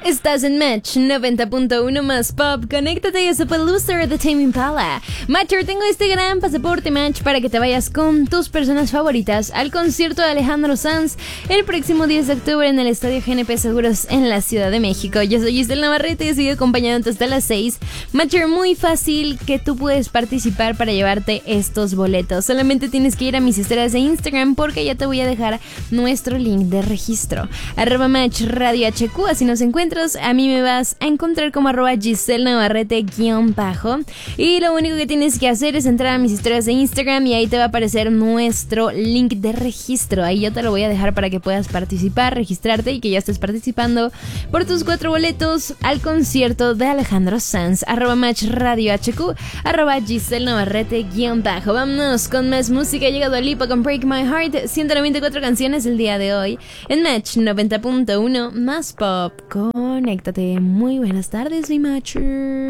Estás en Match 90.1 más pop. Conéctate a Superloser de Tame Impala. Matcher, tengo este gran pasaporte Match para que te vayas con tus personas favoritas al concierto de Alejandro Sanz el próximo 10 de octubre en el Estadio GNP Seguros en la Ciudad de México. Yo soy Giselle Navarrete y sigo acompañándote hasta las 6. Matcher, muy fácil que tú puedes participar para llevarte estos boletos. Solamente tienes que ir a mis historias de Instagram porque ya te voy a dejar nuestro link de registro. @MatchRadioHQ, así nos encuentras. A mí me vas a encontrar como @Giselle Navarrete _ y lo único que tienes que hacer es entrar a mis historias de Instagram y ahí te va a aparecer nuestro link de registro. Ahí yo te lo voy a dejar para que puedas participar, registrarte y que ya estés participando por tus 4 boletos al concierto de Alejandro Sanz. @MatchRadioHQ, @Giselle Navarrete _ Vámonos con más música. Llega Dua Lipa con Break My Heart. 194 canciones el día de hoy en Match 90.1 más pop. Conéctate. Muy buenas tardes, mi Matcher.